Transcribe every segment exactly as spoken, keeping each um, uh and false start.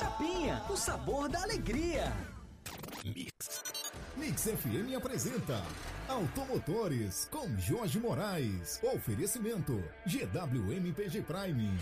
Chapinha, o sabor da alegria. Mix. Mix F M apresenta Automotores com Jorge Moraes. Oferecimento G W M P G Prime.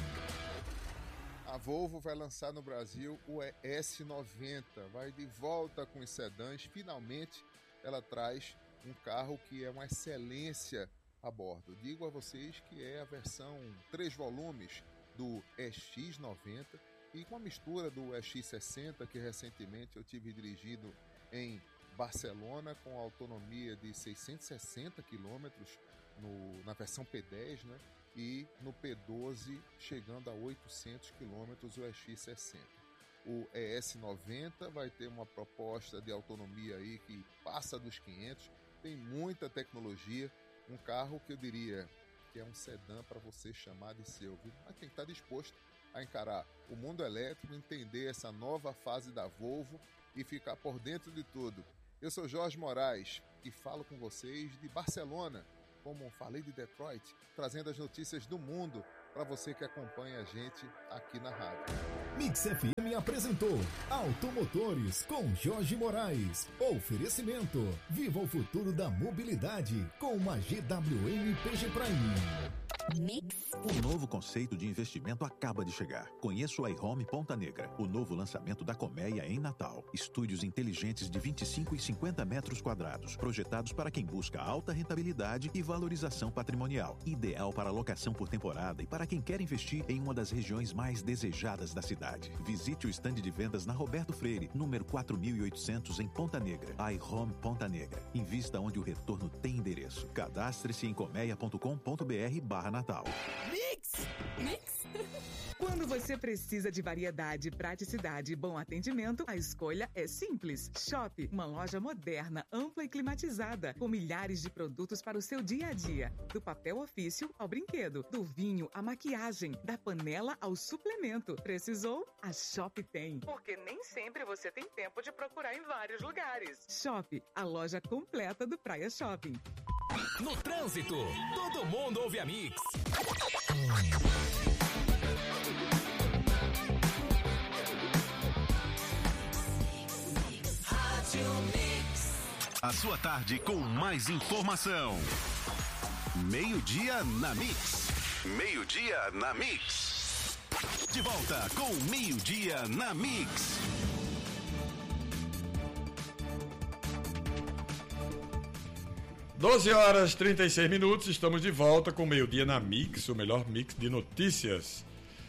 A Volvo vai lançar no Brasil o E S noventa, vai de volta com os sedãs. Finalmente ela traz um carro que é uma excelência a bordo. Digo a vocês que é a versão três volumes do E X noventa e com a mistura do E X sessenta, que recentemente eu tive dirigido em Barcelona, com autonomia de seiscentos e sessenta quilômetros no, na versão P dez, né? E no P doze chegando a oitocentos quilômetros o E X sessenta. O E S noventa vai ter uma proposta de autonomia aí que passa dos quinhentos, tem muita tecnologia, um carro que eu diria que é um sedã para você chamar de seu, viu? Mas tem que estar disposto a encarar o mundo elétrico, entender essa nova fase da Volvo e ficar por dentro de tudo. Eu sou Jorge Moraes e falo com vocês de Barcelona, como falei de Detroit, trazendo as notícias do mundo para você que acompanha a gente aqui na rádio. Mix F M apresentou Automotores com Jorge Moraes. Oferecimento: viva o futuro da mobilidade com uma G W M P G Prime. Mix. Um novo conceito de investimento acaba de chegar. Conheça o iHome Ponta Negra, o novo lançamento da Colmeia em Natal. Estúdios inteligentes de vinte e cinco e cinquenta metros quadrados, projetados para quem busca alta rentabilidade e valorização patrimonial. Ideal para locação por temporada e para quem quer investir em uma das regiões mais desejadas da cidade. Visite o estande de vendas na Roberto Freire, número quatro mil e oitocentos em Ponta Negra. iHome Ponta Negra. Invista onde o retorno tem endereço. Cadastre-se em colmeia ponto com ponto br barra Natal. Mix! Mix. Quando você precisa de variedade, praticidade e bom atendimento, a escolha é simples. Shop, uma loja moderna, ampla e climatizada, com milhares de produtos para o seu dia a dia. Do papel ofício ao brinquedo, do vinho à maquiagem, da panela ao suplemento. Precisou? A Shop tem. Porque nem sempre você tem tempo de procurar em vários lugares. Shop, a loja completa do Praia Shopping. No trânsito, todo mundo ouve a Mix. A sua tarde com mais informação. Meio-dia na Mix. Meio-dia na Mix. De volta com Meio-dia na Mix. doze horas e trinta e seis minutos, estamos de volta com Meio-dia na Mix, o melhor mix de notícias.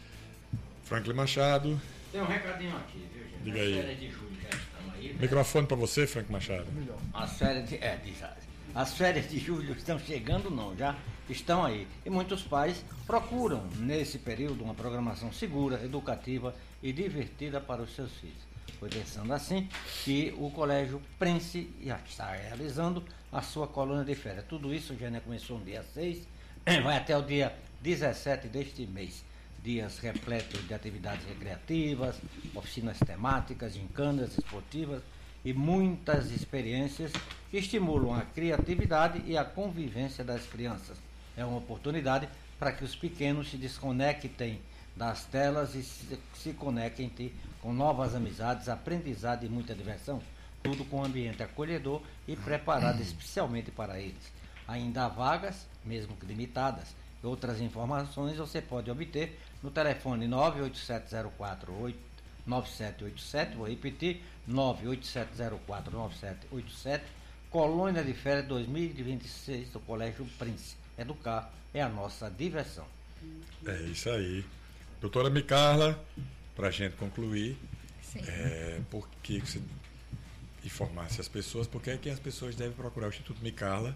Franklin Machado. Tem um recadinho aqui, viu, gente? Diga As aí. férias de julho já estão aí. Microfone para você, Frank Machado. As férias de, é, de, as férias de julho estão chegando, não, já estão aí. E muitos pais procuram, nesse período, uma programação segura, educativa e divertida para os seus filhos. Foi pensando assim que o Colégio Prince já está realizando a sua colônia de férias. Tudo isso já começou no dia seis, vai até o dia dezessete deste mês. Dias repletos de atividades recreativas, oficinas temáticas, gincanas esportivas e muitas experiências que estimulam a criatividade e a convivência das crianças. É uma oportunidade para que os pequenos se desconectem das telas e se, se conectem com novas amizades, aprendizado e muita diversão. Tudo com um ambiente acolhedor e preparado especialmente para eles. Ainda há vagas, mesmo que limitadas. Outras informações você pode obter no telefone nove oito sete zero quatro nove sete oito sete, vou repetir, nove oito sete zero quatro nove sete oito sete, Colônia de Férias dois mil e vinte e seis do Colégio Prince. Educar é a nossa diversão. É isso aí. Doutora Micarla, para a gente concluir, Sim. é, por que você informasse as pessoas, porque é que as pessoas devem procurar o Instituto Micarla,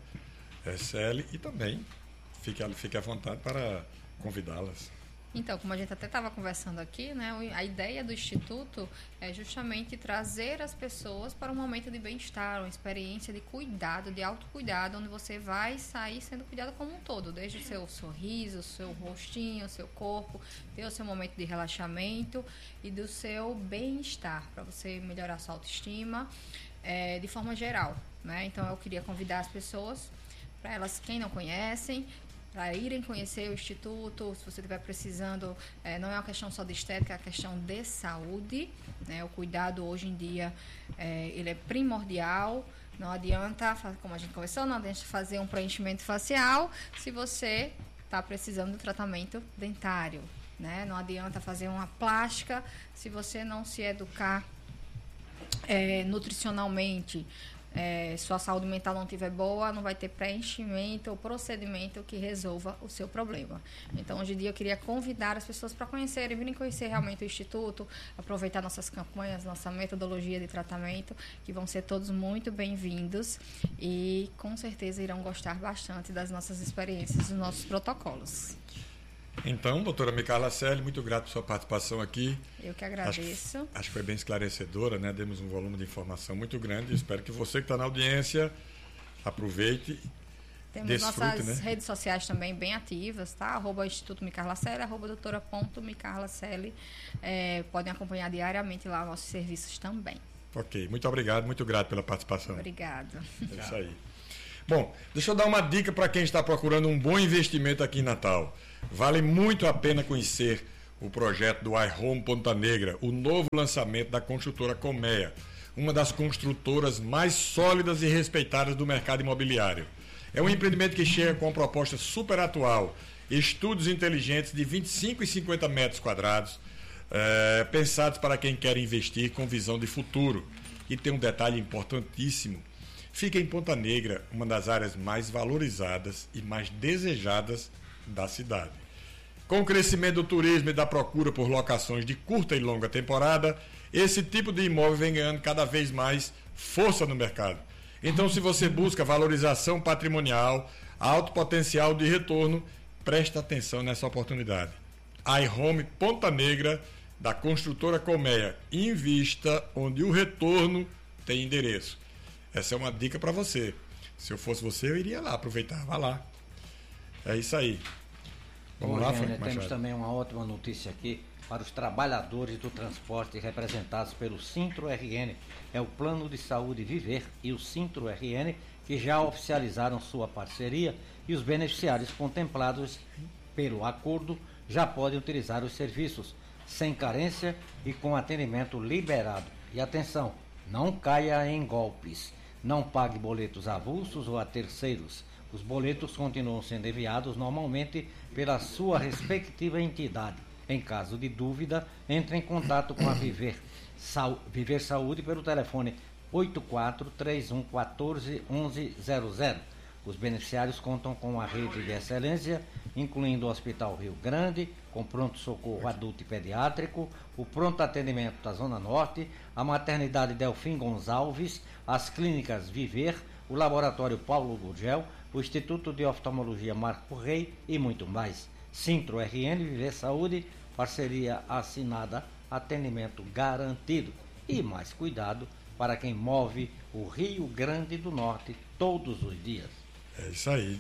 S L, e também fique, fique à vontade para convidá-las. Então, como a gente até estava conversando aqui, né, a ideia do Instituto é justamente trazer as pessoas para um momento de bem-estar, uma experiência de cuidado, de autocuidado, onde você vai sair sendo cuidado como um todo, desde o seu sorriso, o seu rostinho, o seu corpo, ter o seu momento de relaxamento e do seu bem-estar, para você melhorar a sua autoestima, é, de forma geral, né? Então, eu queria convidar as pessoas, para elas, quem não conhecem, para irem conhecer o Instituto. Se você estiver precisando, é, não é uma questão só de estética, é uma questão de saúde, né? O cuidado hoje em dia é, ele é primordial. Não adianta, como a gente conversou, não adianta fazer um preenchimento facial se você está precisando de tratamento dentário, né? Não adianta fazer uma plástica se você não se educar é, nutricionalmente. É, sua saúde mental não estiver boa, não vai ter preenchimento ou procedimento que resolva o seu problema. Então, hoje em dia, eu queria convidar as pessoas para conhecerem, virem conhecer realmente o Instituto, aproveitar nossas campanhas, nossa metodologia de tratamento, que vão ser todos muito bem-vindos e, com certeza, irão gostar bastante das nossas experiências, dos nossos protocolos. Então, doutora Micarla Selle, muito grato por sua participação aqui. Eu que agradeço. Acho, acho que foi bem esclarecedora, né? Demos um volume de informação muito grande. Espero que você que está na audiência aproveite. Temos desfrute, nossas né? redes sociais também bem ativas, tá? Arroba Instituto Micarla Selle, arroba doutora ponto Micarla Selle. É, podem acompanhar diariamente lá nossos serviços também. Ok, muito obrigado, muito grato pela participação. Obrigado. É isso aí. Bom, deixa eu dar uma dica para quem está procurando um bom investimento aqui em Natal. Vale muito a pena conhecer o projeto do iHome Ponta Negra, o novo lançamento da construtora Colmeia, uma das construtoras mais sólidas e respeitadas do mercado imobiliário. É um empreendimento que chega com uma proposta super atual, estúdios inteligentes de vinte e cinco e cinquenta metros quadrados, é, pensados para quem quer investir com visão de futuro. E tem um detalhe importantíssimo. Fica em Ponta Negra, uma das áreas mais valorizadas e mais desejadas da cidade. Com o crescimento do turismo e da procura por locações de curta e longa temporada, esse tipo de imóvel vem ganhando cada vez mais força no mercado. Então, se você busca valorização patrimonial, alto potencial de retorno, preste atenção nessa oportunidade. iHome Ponta Negra, da construtora Colmeia. Invista onde o retorno tem endereço. Essa é uma dica para você. Se eu fosse você, eu iria lá, aproveitar, vá lá. É isso aí. Vamos Bom, lá, Gênia, Frank Machado. temos também uma ótima notícia aqui para os trabalhadores do transporte representados pelo Sintro-R N. É o Plano de Saúde Viver e o Sintro-R N que já oficializaram sua parceria e os beneficiários contemplados pelo acordo já podem utilizar os serviços sem carência e com atendimento liberado. E atenção, não caia em golpes. Não pague boletos avulsos ou a terceiros. Os boletos continuam sendo enviados normalmente pela sua respectiva entidade. Em caso de dúvida, entre em contato com a Viver, Sa- Viver Saúde pelo telefone oito quatro três um um quatro um um zero zero. Os beneficiários contam com a rede de excelência, incluindo o Hospital Rio Grande, com pronto-socorro adulto e pediátrico, o pronto atendimento da Zona Norte, a maternidade Delfim Gonçalves, as clínicas Viver, o laboratório Paulo Gurgel, o Instituto de Oftalmologia Marco Rey e muito mais. Sintro-R N, Viver Saúde, parceria assinada, atendimento garantido. E mais cuidado para quem move o Rio Grande do Norte todos os dias. É isso aí.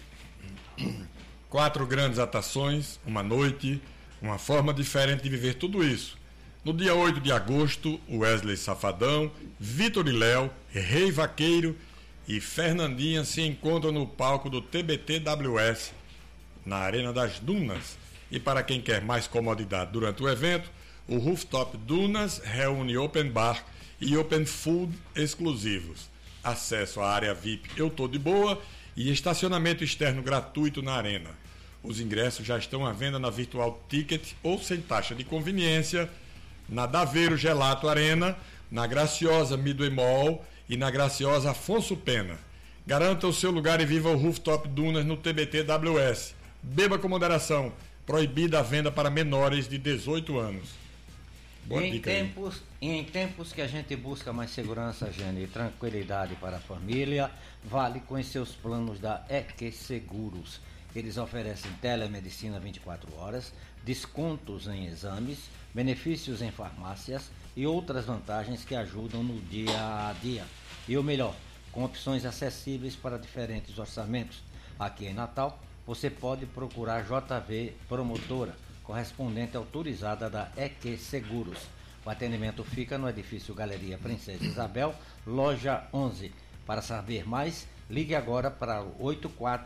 Quatro grandes atrações, uma noite, uma forma diferente de viver tudo isso. No dia oito de agosto, Wesley Safadão, Vitor e Léo, Rei Vaqueiro e Fernandinha se encontram no palco do T B T W S, na Arena das Dunas. E para quem quer mais comodidade durante o evento, o Rooftop Dunas reúne Open Bar e Open Food exclusivos. Acesso à área V I P Eu Tô de Boa e estacionamento externo gratuito na arena. Os ingressos já estão à venda na Virtual Ticket ou sem taxa de conveniência, na Daveiro Gelato Arena, na Graciosa Midway Mall e na Graciosa Afonso Pena. Garanta o seu lugar e viva o Rooftop Dunas no T B T W S. Beba com moderação. Proibida a venda para menores de dezoito anos. Boa em dica aí. tempos, em tempos que a gente busca mais segurança, Gênio, e tranquilidade para a família, vale conhecer os planos da E Q Seguros. Eles oferecem telemedicina vinte e quatro horas, descontos em exames, benefícios em farmácias e outras vantagens que ajudam no dia a dia. E o melhor, com opções acessíveis para diferentes orçamentos. Aqui em Natal, você pode procurar J V Promotora, correspondente autorizada da E Q Seguros. O atendimento fica no edifício Galeria Princesa Isabel, loja onze. Para saber mais, ligue agora para o oito quatro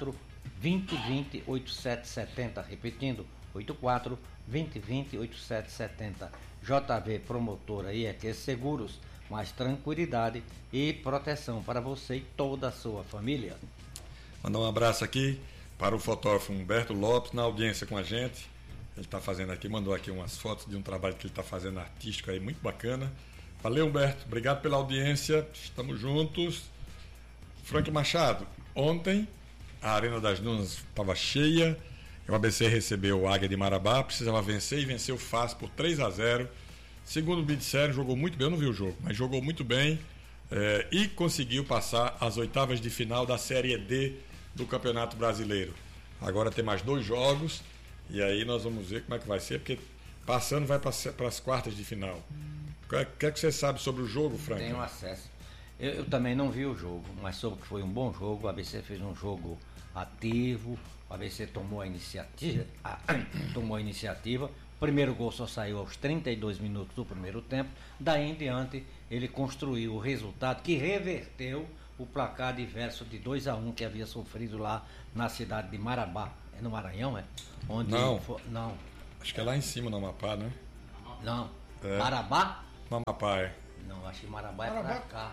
vinte vinte, oitenta e sete setenta, repetindo, oitenta e quatro, vinte vinte, oitenta e sete setenta. J V Promotora I E Q Seguros, mais tranquilidade e proteção para você e toda a sua família. Mandar um abraço aqui para o fotógrafo Humberto Lopes, na audiência com a gente. Ele está fazendo aqui, mandou aqui umas fotos de um trabalho que ele está fazendo artístico aí, muito bacana. Valeu, Humberto, obrigado pela audiência, estamos juntos. Frank Machado, ontem a Arena das Dunas estava cheia, o A B C recebeu o Águia de Marabá, precisava vencer e venceu fácil por três a zero. Segundo o Bidsério, jogou muito bem, eu não vi o jogo, mas jogou muito bem eh, e conseguiu passar às oitavas de final da Série D do Campeonato Brasileiro. Agora tem mais dois jogos e aí nós vamos ver como é que vai ser, porque passando vai para as quartas de final. O que é que você sabe sobre o jogo, Frank? Tenho acesso. Eu, eu também não vi o jogo, mas soube que foi um bom jogo. O A B C fez um jogo ativo, o A B C tomou a iniciativa. A, tomou a iniciativa. O primeiro gol só saiu aos trinta e dois minutos do primeiro tempo. Daí em diante, ele construiu o resultado que reverteu o placar adverso de dois a um que havia sofrido lá na cidade de Marabá. É no Maranhão, é? Onde não. For, não. Acho que é lá em cima, no Amapá, né? Não. É. Marabá? No Amapá, é. Não, acho que Marabá é Marabá. pra cá.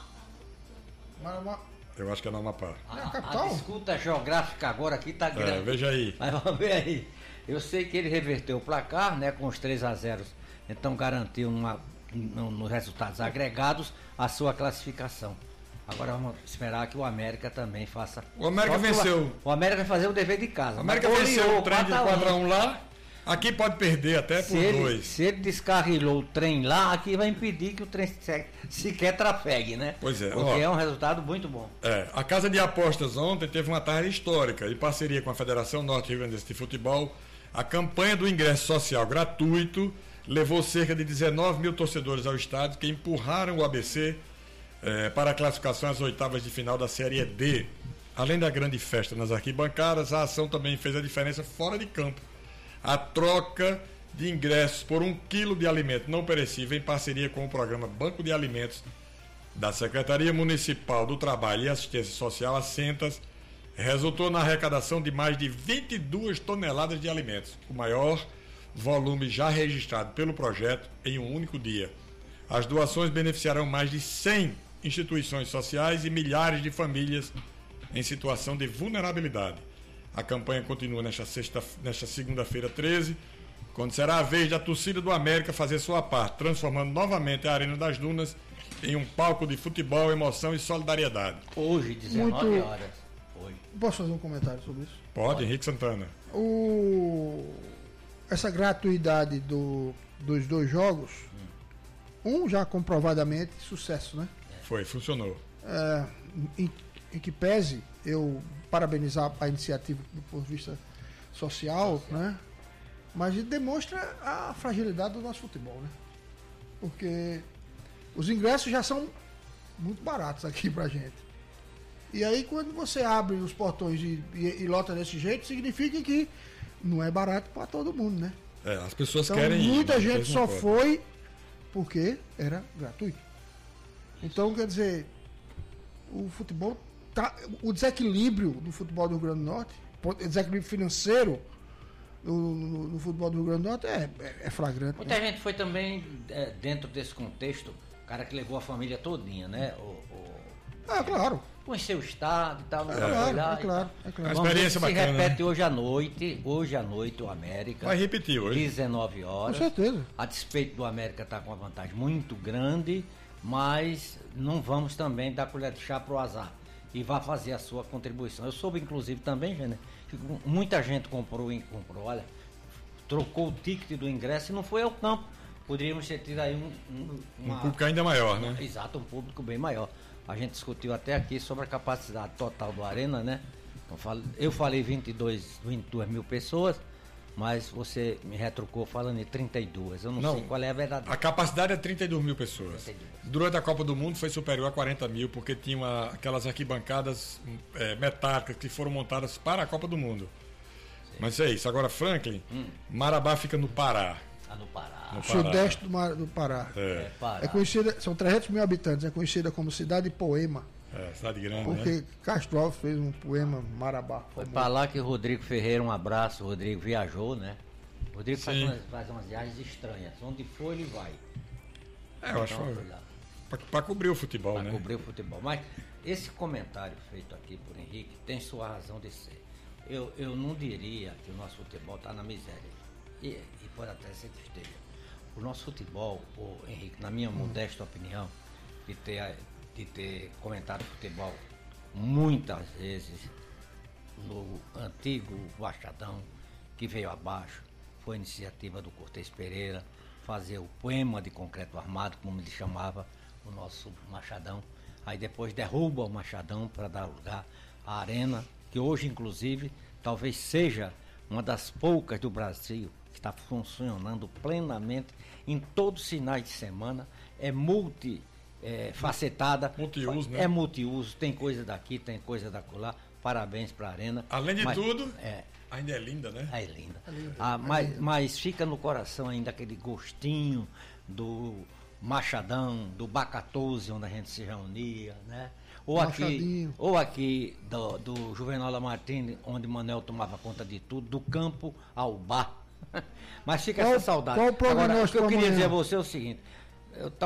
Marabá. Eu acho que é no Amapá. A, É a a capital? disputa geográfica agora aqui tá É, grande. veja aí. Mas vamos ver aí. Eu sei que ele reverteu o placar, né, com os três a zero. Então garantiu uma, no, nos resultados agregados a sua classificação. Agora vamos esperar que o América também faça. O América Só que venceu. O, o América vai fazer o dever de casa. O América Mas venceu goleou o trem de quatro a um lá. Aqui pode perder até por Se ele, dois. se ele descarrilou o trem lá, aqui vai impedir que o trem se- sequer trafegue, né? Pois é, Porque ó. é um resultado muito bom. É, a Casa de Apostas ontem teve uma tarde histórica, em parceria com a Federação Norte Rio Grande de Futebol. A campanha do ingresso social gratuito levou cerca de dezenove mil torcedores ao estádio, que empurraram o A B C eh, para a classificação às oitavas de final da Série D. Além da grande festa nas arquibancadas, a ação também fez a diferença fora de campo. A troca de ingressos por um quilo de alimento não perecível, em parceria com o programa Banco de Alimentos da Secretaria Municipal do Trabalho e Assistência Social, a Sentas, resultou na arrecadação de mais de vinte e duas toneladas de alimentos, o maior volume já registrado pelo projeto em um único dia. As doações beneficiarão mais de cem instituições sociais e milhares de famílias em situação de vulnerabilidade. A campanha continua nesta, sexta, nesta segunda-feira treze, quando será a vez da torcida do América fazer sua parte, transformando novamente a Arena das Dunas em um palco de futebol, emoção e solidariedade. Hoje, dezenove Muito- horas. Hoje. Posso fazer um comentário sobre isso? Pode, Henrique Santana. O... Essa gratuidade do... dos dois jogos, um já comprovadamente sucesso, né? Foi, funcionou. É, em, em que pese eu parabenizar a iniciativa do ponto de vista social, né? Mas demonstra a fragilidade do nosso futebol, né? Porque os ingressos já são muito baratos aqui pra gente. E aí quando você abre os portões e, e, e lota desse jeito, significa que não é barato para todo mundo, né? É, as pessoas Então querem ir, muita mas gente eles não só podem. foi porque era gratuito. Então, quer dizer, o futebol tá, o desequilíbrio do futebol do Rio Grande do Norte, o desequilíbrio financeiro no, no- no futebol do Rio Grande do Norte é, é, é flagrante. Muita né? gente foi também, é, dentro desse contexto, o cara que levou a família todinha, né? O, o, Ah, claro. conhecer o estado e tal. não É foi claro, lá é e claro, tal. é claro. Uma Vamos ver experiência se bacana, repete né? hoje à noite, hoje à noite o América. Vai repetir hoje. dezenove Com horas. certeza. A despeito do América estar com uma vantagem muito grande, mas não vamos também dar colher de chá pro azar. E vai fazer a sua contribuição. Eu soube, inclusive, também, Gêner, que muita gente comprou, em- comprou, olha, trocou o ticket do ingresso e não foi ao campo. Poderíamos ter tido aí um, um, Um uma- público ainda maior, né? Exato, um público bem maior. A gente discutiu até aqui sobre a capacidade total do Arena, né? Eu falei, eu falei vinte e dois, vinte e duas mil pessoas, mas você me retrucou falando em trinta e duas. Eu não, Não. sei qual é a verdade. A capacidade é trinta e duas mil pessoas. trinta e duas. Durante a Copa do Mundo foi superior a quarenta mil, porque tinha uma- aquelas arquibancadas é, metálicas que foram montadas para a Copa do Mundo. Mas é isso. Agora, Franklin, Marabá fica no Pará. Ah, no Pará. No Pará. Sudeste do, Mar- do Pará. É. É, Pará. É conhecida, são trezentos mil habitantes, é conhecida como Cidade Poema. É, cidade grande, Porque né? Castro Alves fez um poema Marabá. Foi pra lá que o Rodrigo Ferreira, um abraço, o Rodrigo viajou, né? O Rodrigo faz umas, faz umas viagens estranhas. Onde for, ele vai. É, eu acho que para cobrir o futebol, pra né? Para cobrir o futebol. Mas esse comentário feito aqui por Henrique tem sua razão de ser. Eu, eu não diria que o nosso futebol está na miséria. E, e pode até ser que esteja. O nosso futebol, o Henrique, na minha modesta opinião, de ter, de ter comentado futebol muitas vezes no antigo Baixadão, que veio abaixo, foi iniciativa do Cortez Pereira, fazer o poema de concreto armado, como ele chamava, o nosso Machadão. Aí depois derruba o Machadão para dar lugar à Arena, que hoje, inclusive, talvez seja uma das poucas do Brasil que está funcionando plenamente em todos os finais de semana. É multi, é, facetada. Multiuso, né? É multiuso, tem coisa daqui, tem coisa da colar. Parabéns para a Arena. Além de mas, tudo, é, ainda é linda, né? É linda. É linda. Ah, mas, é linda. Mas fica no coração ainda aquele gostinho do Machadão, do Bacatouse, onde a gente se reunia, né? Ou aqui, ou aqui do, do Juvenal Lamartine, onde Manuel tomava conta de tudo, do campo ao bar. Mas fica qual, essa saudade. Qual o Agora, o que eu queria amanhã? dizer a você é o seguinte, eu,